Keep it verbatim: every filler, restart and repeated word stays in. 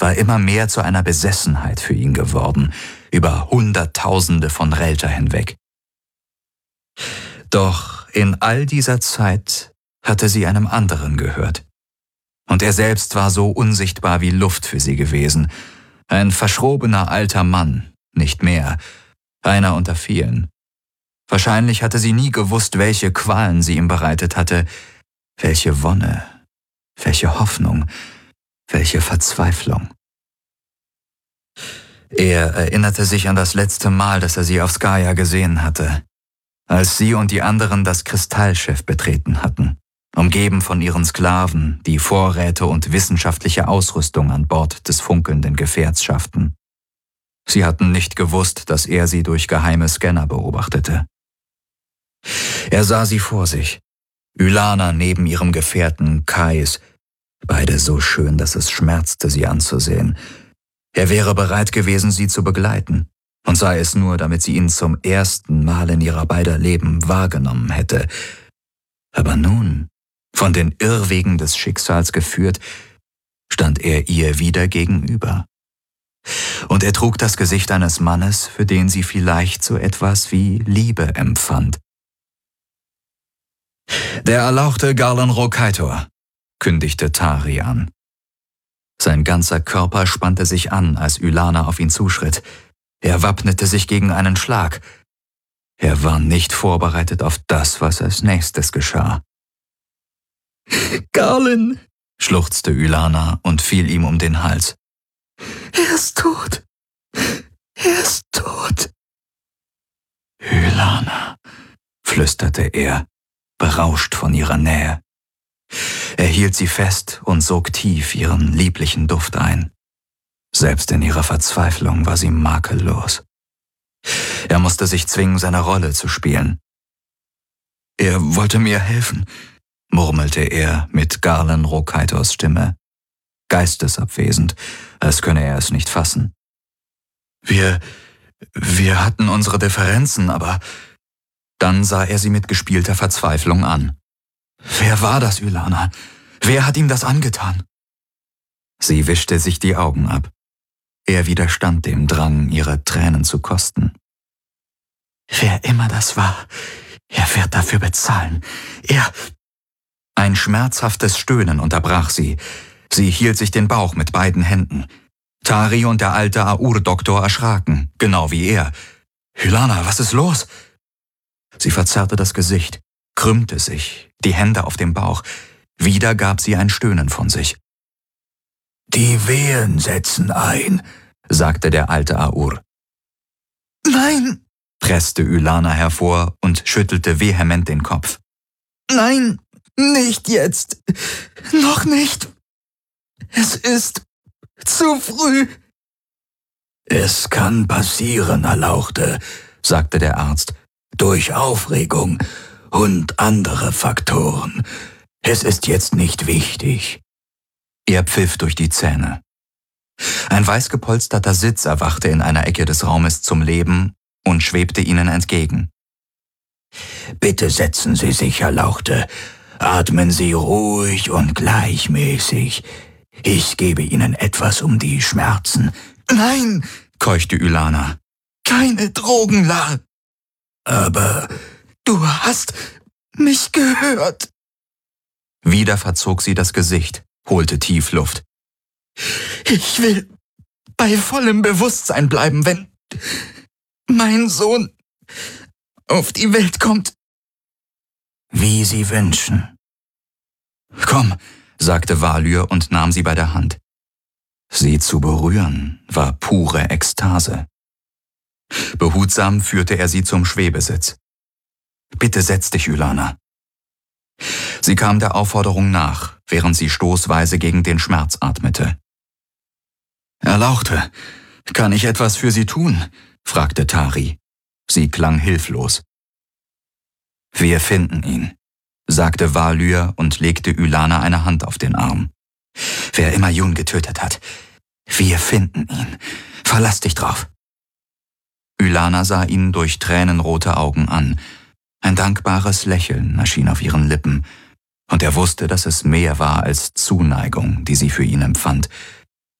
war immer mehr zu einer Besessenheit für ihn geworden, über Hunderttausende von Relter hinweg. Doch in all dieser Zeit hatte sie einem anderen gehört. Und er selbst war so unsichtbar wie Luft für sie gewesen. Ein verschrobener alter Mann, nicht mehr, einer unter vielen. Wahrscheinlich hatte sie nie gewusst, welche Qualen sie ihm bereitet hatte, welche Wonne, welche Hoffnung, welche Verzweiflung. Er erinnerte sich an das letzte Mal, dass er sie auf Skaya gesehen hatte, als sie und die anderen das Kristallschiff betreten hatten, umgeben von ihren Sklaven, die Vorräte und wissenschaftliche Ausrüstung an Bord des funkelnden Gefährts schafften. Sie hatten nicht gewusst, dass er sie durch geheime Scanner beobachtete. Er sah sie vor sich, Ylana neben ihrem Gefährten Kais, beide so schön, dass es schmerzte, sie anzusehen. Er wäre bereit gewesen, sie zu begleiten, und sei es nur, damit sie ihn zum ersten Mal in ihrer beider Leben wahrgenommen hätte. Aber nun, von den Irrwegen des Schicksals geführt, stand er ihr wieder gegenüber. Und er trug das Gesicht eines Mannes, für den sie vielleicht so etwas wie Liebe empfand. »Der erlauchte Garlan Rokaitor«, kündigte Tari an. Sein ganzer Körper spannte sich an, als Ylana auf ihn zuschritt. Er wappnete sich gegen einen Schlag. Er war nicht vorbereitet auf das, was als nächstes geschah. »Garlan«, schluchzte Ylana und fiel ihm um den Hals. »Er ist tot. Er ist tot.« »Ylana«, flüsterte er, berauscht von ihrer Nähe. Er hielt sie fest und sog tief ihren lieblichen Duft ein. Selbst in ihrer Verzweiflung war sie makellos. Er musste sich zwingen, seine Rolle zu spielen. »Er wollte mir helfen«, murmelte er mit Garlan Rokaitors Stimme, geistesabwesend, als könne er es nicht fassen. »Wir, wir hatten unsere Differenzen, aber...« Dann sah er sie mit gespielter Verzweiflung an. »Wer war das, Ylana? Wer hat ihm das angetan?« Sie wischte sich die Augen ab. Er widerstand dem Drang, ihre Tränen zu kosten. »Wer immer das war, er wird dafür bezahlen. Er...« Ein schmerzhaftes Stöhnen unterbrach sie. Sie hielt sich den Bauch mit beiden Händen. Tari und der alte Aur-Doktor erschraken, genau wie er. »Ylana, was ist los?« Sie verzerrte das Gesicht, krümmte sich, die Hände auf dem Bauch. Wieder gab sie ein Stöhnen von sich. »Die Wehen setzen ein«, sagte der alte Aur. »Nein«, presste Ylana hervor und schüttelte vehement den Kopf. »Nein, nicht jetzt. Noch nicht. Es ist zu früh.« »Es kann passieren, Erlauchte«, sagte der Arzt, »durch Aufregung und andere Faktoren. Es ist jetzt nicht wichtig.« Er pfiff durch die Zähne. Ein weißgepolsterter Sitz erwachte in einer Ecke des Raumes zum Leben und schwebte ihnen entgegen. »Bitte setzen Sie sich, Erlauchte. Atmen Sie ruhig und gleichmäßig. Ich gebe Ihnen etwas um die Schmerzen.« »Nein«, keuchte Ylana. »Keine Drogen, Lar.« »Aber du hast mich gehört.« Wieder verzog sie das Gesicht, holte tief Luft. »Ich will bei vollem Bewusstsein bleiben, wenn mein Sohn auf die Welt kommt.« »Wie Sie wünschen.« »Komm«, sagte Valyr und nahm sie bei der Hand. Sie zu berühren war pure Ekstase. Behutsam führte er sie zum Schwebesitz. »Bitte setz dich, Ylana.« Sie kam der Aufforderung nach, während sie stoßweise gegen den Schmerz atmete. »Erlauchte, kann ich etwas für Sie tun?« fragte Tari. Sie klang hilflos. »Wir finden ihn«, sagte Valyr und legte Ylana eine Hand auf den Arm. »Wer immer Jun getötet hat, wir finden ihn. Verlass dich drauf.« Ylana sah ihn durch tränenrote Augen an. Ein dankbares Lächeln erschien auf ihren Lippen, und er wusste, dass es mehr war als Zuneigung, die sie für ihn empfand,